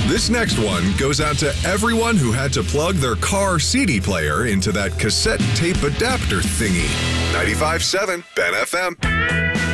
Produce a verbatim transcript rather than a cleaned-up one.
This next one goes out to everyone who had to plug their car C D player into that cassette tape adapter thingy. ninety-five point seven Ben F M.